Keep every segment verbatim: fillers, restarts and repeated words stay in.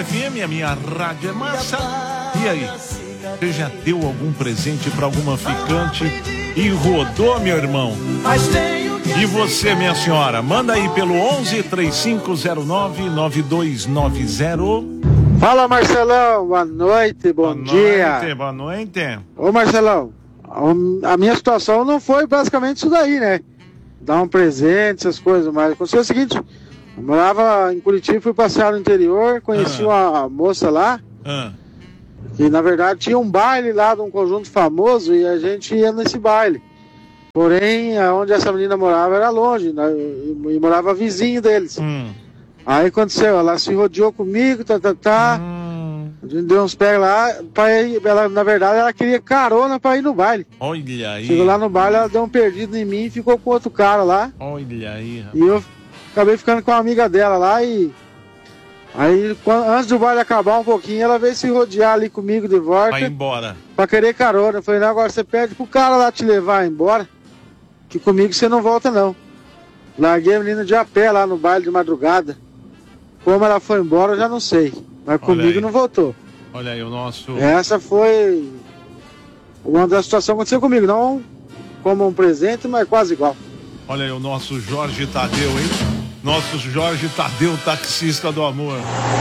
F M, a minha rádio é massa. E aí, você já deu algum presente pra alguma ficante e rodou, meu irmão? E você, minha senhora, manda aí pelo onze, três cinco zero nove, nove dois nove zero. Fala, Marcelão, boa noite, bom boa dia. Noite, boa noite. Ô, Marcelão, a minha situação não foi basicamente isso daí, né? Dar um presente, essas coisas, mas aconteceu o seguinte, eu morava em Curitiba, fui passear no interior, conheci ah. uma moça lá, ah. que na verdade tinha um baile lá de um conjunto famoso e a gente ia nesse baile. Porém, onde essa menina morava era longe, né? E morava vizinho deles. Hum. Aí aconteceu, ela se rodeou comigo, tá, tá, tá. Hum. A gente deu uns pés lá, pra ir, ela, na verdade ela queria carona pra ir no baile. Olha aí. Chegou lá no baile, ela deu um perdido em mim e ficou com outro cara lá. Olha aí, rapaz. E eu acabei ficando com uma amiga dela lá e... Aí, quando, antes do baile acabar um pouquinho, ela veio se rodear ali comigo de volta. Vai embora. Pra querer carona. Eu falei, não, agora você pede pro cara lá te levar embora, que comigo você não volta não. Larguei a menina de a pé lá no baile de madrugada. Como ela foi embora, eu já não sei. Mas Olha comigo aí. Não voltou. Olha aí o nosso... Essa foi uma das situações que aconteceu comigo. Não como um presente, mas quase igual. Olha aí o nosso Jorge Tadeu, hein? Nosso Jorge Tadeu, taxista do amor.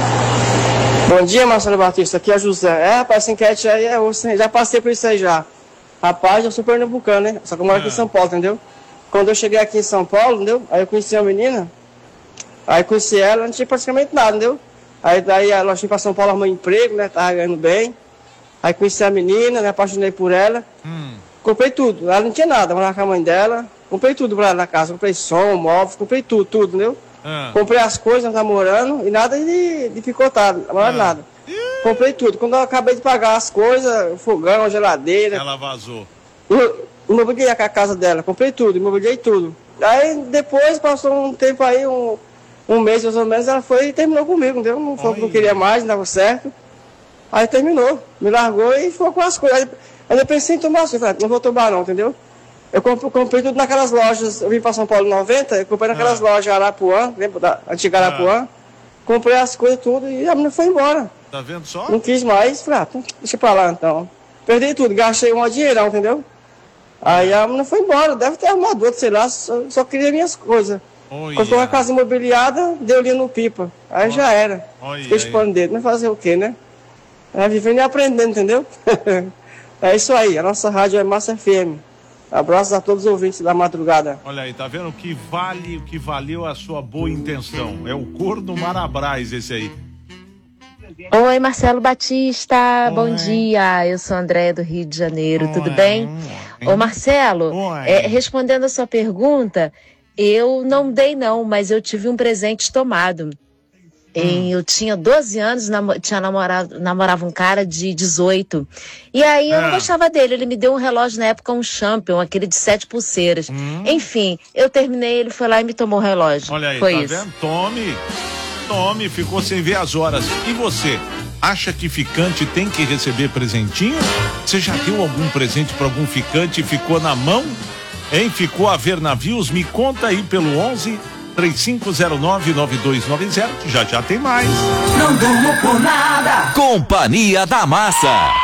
Bom dia, Marcelo Batista. Aqui é José. É, rapaz, essa enquete aí, eu já passei por isso aí já. Rapaz, eu sou pernambucano, né? Só que eu moro é. aqui em São Paulo, entendeu? Quando eu cheguei aqui em São Paulo, entendeu? Aí eu conheci uma menina. Aí conheci ela, não tinha praticamente nada, entendeu? Aí daí ela tinha pra São Paulo, arrumou emprego, né? Tava ganhando bem. Aí conheci a menina, me apaixonei por ela. Hum. Comprei tudo. Ela não tinha nada, morava com a mãe dela. Comprei tudo pra ela na casa. Comprei som, móvel, comprei tudo, tudo, entendeu? Ah. Comprei as coisas, namorando, e nada de, de picotado, ah. nada. Comprei tudo. Quando eu acabei de pagar as coisas, fogão, geladeira. Ela vazou. Eu imobiliei a casa dela, comprei tudo, imobiliei tudo. Aí depois, passou um tempo aí, um, um mês mais ou menos, ela foi e terminou comigo, entendeu? Não, foi, não queria mais, não dava certo. Aí terminou, me largou e ficou com as coisas. Aí, aí eu pensei em tomar açúcar, falei, não vou tomar não, entendeu? Eu comprei, comprei tudo naquelas lojas, eu vim para São Paulo em noventa, eu comprei naquelas ah. lojas Arapuã, lembra da antiga Arapuã? Ah. Comprei as coisas tudo e a menina foi embora. Tá vendo só? Não quis mais, falei, ah, deixa pra lá então. Perdi tudo, gastei um dinheirão, entendeu? Aí a menina foi embora, deve ter arrumado outro, sei lá, só, só queria minhas coisas. Oh, Comprou yeah. uma casa imobiliada, deu linha no pipa. Aí oh. já era. Oh, Fiquei chupando dedo, mas fazer o quê, né? É vivendo e aprendendo, entendeu? É isso aí, a nossa rádio é Massa F M. Abraços a todos os ouvintes da madrugada. Olha aí, tá vendo o que vale, o que valeu a sua boa intenção? É o corno Marabraz esse aí. Oi, Marcelo Batista, Oi. Bom dia. Eu sou Andréia do Rio de Janeiro, Oi. Tudo bem? Oi. Ô, Marcelo, é, respondendo a sua pergunta, eu não dei não, mas eu tive um presente tomado. Em, eu tinha doze anos, namo, tinha namorado, namorava um cara de dezoito. E aí eu é. não gostava dele. Ele me deu um relógio na época, um Champion, aquele de sete pulseiras. Hum. Enfim, eu terminei, ele foi lá e me tomou o relógio. Olha aí, foi tá isso. vendo? Tome, tome, ficou sem ver as horas. E você? Acha que ficante tem que receber presentinho? Você já deu algum presente para algum ficante e ficou na mão? Hein? Ficou a ver navios? Me conta aí pelo onze, três cinco zero nove, nove dois nove zero, que já já tem mais. Não durmo por nada. Companhia da Massa.